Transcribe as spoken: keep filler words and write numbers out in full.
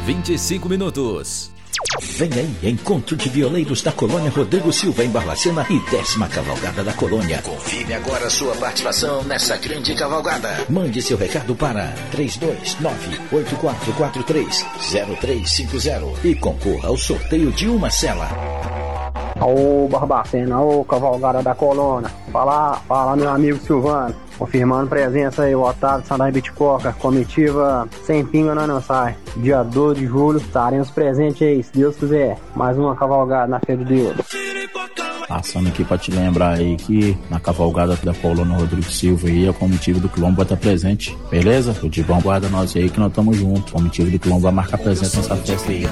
vinte e cinco minutos. Vem aí, encontro de violeiros da Colônia Rodrigo Silva em Barbacena e décima cavalgada da Colônia. Confirme agora sua participação nessa grande cavalgada. Mande seu recado para três dois nove, oito quatro quatro três, zero três cinco zero e concorra ao sorteio de uma cela. Ô Barbacena, ô cavalgada da Colônia, fala, fala meu amigo Silvano, confirmando presença aí, o Otávio Sandai Bitcoca, comitiva sem pinga não, não sai, dia dois de julho, estaremos presentes aí, se Deus quiser, mais uma cavalgada na Feira de Deus. Passando aqui pra te lembrar aí que na cavalgada da Colônia Rodrigo Silva aí, a comitiva do Quilombo vai estar presente, beleza? O de bom guarda nós aí que nós estamos juntos, a comitiva do Quilombo vai marcar presença nessa festa aí.